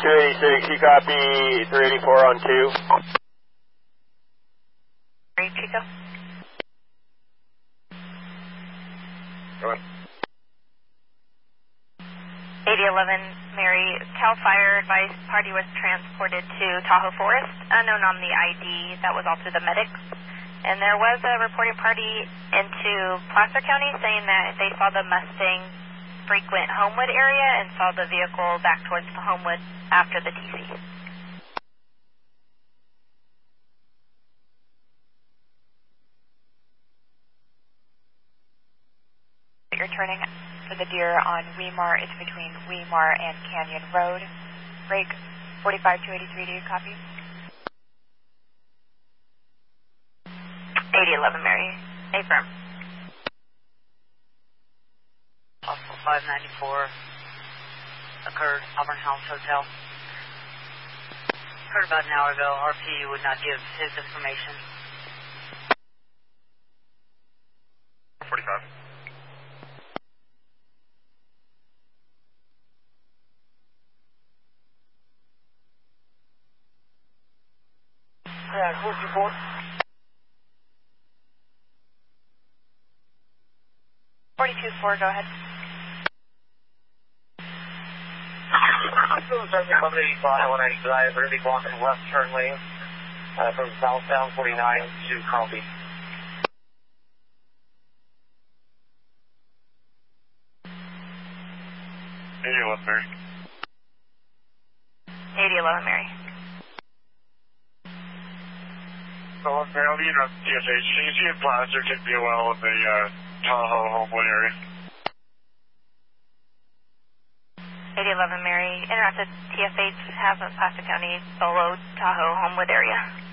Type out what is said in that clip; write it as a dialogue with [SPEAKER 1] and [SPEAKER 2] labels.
[SPEAKER 1] 286, you copy 384 on 2.
[SPEAKER 2] Mary, Chico.
[SPEAKER 3] Go ahead.
[SPEAKER 2] 8011, Mary, CAL FIRE advised party was transported to Tahoe Forest, unknown on the ID, that was all through the medics. And there was a reporting party into Placer County saying that they saw the Mustang frequent Homewood area and saw the vehicle back towards the Homewood after the TC.
[SPEAKER 4] You're turning for the deer on Weimar. It's between Weimar and Canyon Road. Break 45283, do you copy?
[SPEAKER 2] 8011, Mary. Affirm.
[SPEAKER 5] Possible 594 occurred, Auburn House Hotel. Heard about an hour ago. RP would not give his information.
[SPEAKER 3] 45.
[SPEAKER 5] Yeah, 44.
[SPEAKER 4] 42-4, go ahead.
[SPEAKER 6] I'm feeling something from 85 when I drive, really blocking left turn lane from southbound 49 to Coffee.
[SPEAKER 3] 8011, Mary.
[SPEAKER 2] 8011, Mary.
[SPEAKER 3] So, Mary, I'll be in TSH. Can you see if Placer can be well in the Tahoe Homewood area?
[SPEAKER 2] 8011, Mary. Interactive TFH have a Placer County Solo Tahoe Homewood area.